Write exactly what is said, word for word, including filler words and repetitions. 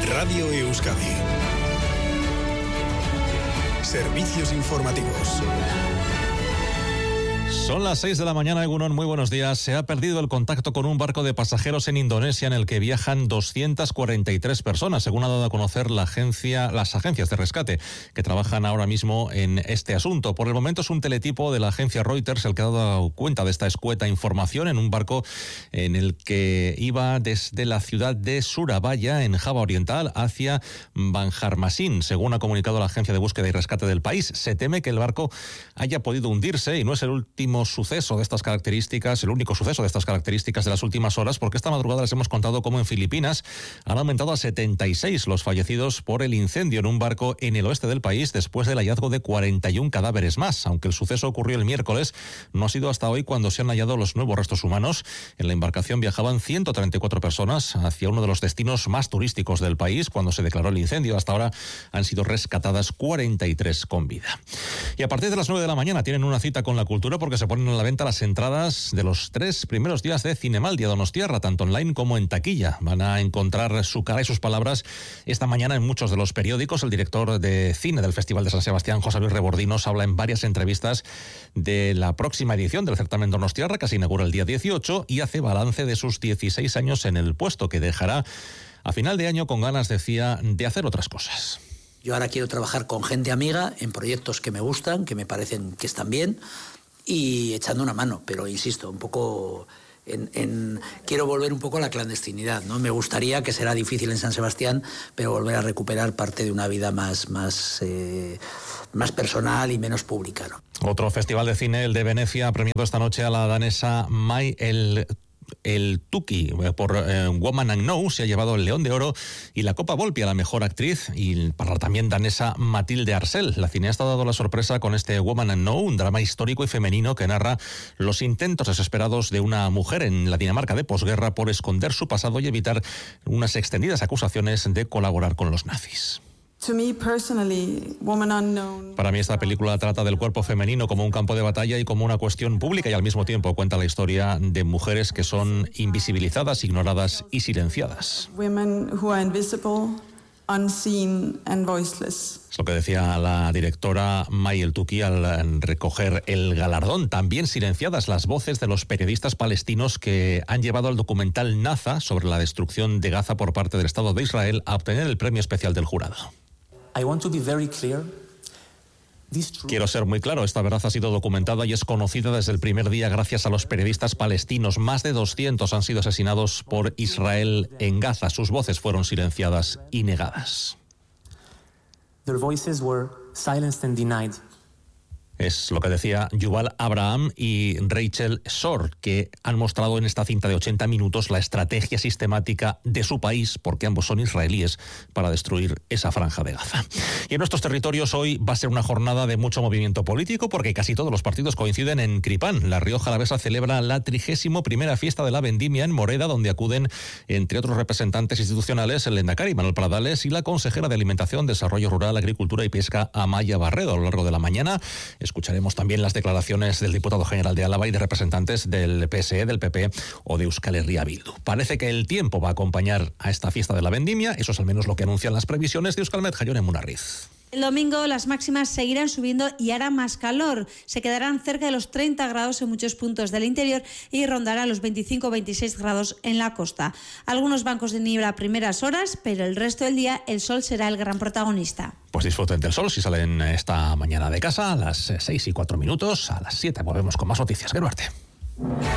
Radio Euskadi. Servicios informativos. Son las seis de la mañana, Egunon, muy buenos días. Se ha perdido el contacto con un barco de pasajeros en Indonesia en el que viajan doscientas cuarenta y tres personas, según ha dado a conocer la agencia, las agencias de rescate que trabajan ahora mismo en este asunto. Por el momento es un teletipo de la agencia Reuters el que ha dado cuenta de esta escueta información en un barco en el que iba desde la ciudad de Surabaya, en Java Oriental, hacia Banjarmasin. Según ha comunicado la agencia de búsqueda y rescate del país, se teme que el barco haya podido hundirse y no es el último suceso de estas características, el único suceso de estas características de las últimas horas, porque esta madrugada les hemos contado cómo en Filipinas han aumentado a setenta y seis los fallecidos por el incendio en un barco en el oeste del país después del hallazgo de cuarenta y un cadáveres más. Aunque el suceso ocurrió el miércoles, no ha sido hasta hoy cuando se han hallado los nuevos restos humanos. En la embarcación viajaban ciento treinta y cuatro personas hacia uno de los destinos más turísticos del país cuando se declaró el incendio. Hasta ahora han sido rescatadas cuarenta y tres con vida. Y a partir de las nueve de la mañana tienen una cita con la cultura porque se ponen a la venta las entradas de los tres primeros días de Cinemaldia Donostiarra, tanto online como en taquilla. Van a encontrar su cara y sus palabras esta mañana en muchos de los periódicos. El director de cine del Festival de San Sebastián, José Luis Rebordinos, habla en varias entrevistas de la próxima edición del certamen Donostiarra, que se inaugura el día dieciocho, y hace balance de sus dieciséis años en el puesto, que dejará a final de año con ganas, decía, de hacer otras cosas. Yo ahora quiero trabajar con gente amiga en proyectos que me gustan, que me parecen que están bien, y echando una mano, pero insisto, un poco en, en quiero volver un poco a la clandestinidad, ¿no? Me gustaría, que será difícil en San Sebastián, pero volver a recuperar parte de una vida más, más, eh, más personal y menos pública, ¿no? Otro festival de cine, el de Venecia, ha premiado esta noche a la danesa Mai el El Tuki por eh, Woman I Know. Se ha llevado el León de Oro y la Copa Volpi a la mejor actriz, y para la también danesa Matilde Arsel. La cineasta ha dado la sorpresa con este Woman I Know, un drama histórico y femenino que narra los intentos desesperados de una mujer en la Dinamarca de posguerra por esconder su pasado y evitar unas extendidas acusaciones de colaborar con los nazis. Para mí esta película trata del cuerpo femenino como un campo de batalla y como una cuestión pública, y al mismo tiempo cuenta la historia de mujeres que son invisibilizadas, ignoradas y silenciadas. Es lo que decía la directora Mai el Tuki al recoger el galardón. También silenciadas las voces de los periodistas palestinos que han llevado al documental Naza sobre la destrucción de Gaza por parte del Estado de Israel a obtener el premio especial del jurado. I want to be very clear. Quiero ser muy claro, esta verdad ha sido documentada y es conocida desde el primer día gracias a los periodistas palestinos. Más de doscientos han sido asesinados por Israel en Gaza. Sus voces fueron silenciadas y negadas. Their voices were silenced and denied. Es lo que decía Yuval Abraham y Rachel Shor, que han mostrado en esta cinta de ochenta minutos la estrategia sistemática de su país, porque ambos son israelíes, para destruir esa franja de Gaza. Y en nuestros territorios hoy va a ser una jornada de mucho movimiento político, porque casi todos los partidos coinciden en Cripán. La Rioja Alavesa celebra la trigésimo primera fiesta de la vendimia en Moreda, donde acuden, entre otros representantes institucionales, el lehendakari Manuel Pradales y la consejera de Alimentación, Desarrollo Rural, Agricultura y Pesca, Amaya Barredo. A lo largo de la mañana escucharemos también las declaraciones del diputado general de Álava y de representantes del P S E, del P P o de Euskal Herria Bildu. Parece que el tiempo va a acompañar a esta fiesta de la vendimia, eso es al menos lo que anuncian las previsiones de Euskalmet. Jaione Munarriz. El domingo las máximas seguirán subiendo y hará más calor. Se quedarán cerca de los treinta grados en muchos puntos del interior y rondará los veinticinco a veintiséis grados en la costa. Algunos bancos de niebla a primeras horas, pero el resto del día el sol será el gran protagonista. Pues disfruten del sol si salen esta mañana de casa a las seis y cuatro minutos. A las siete volvemos con más noticias. Geruarte.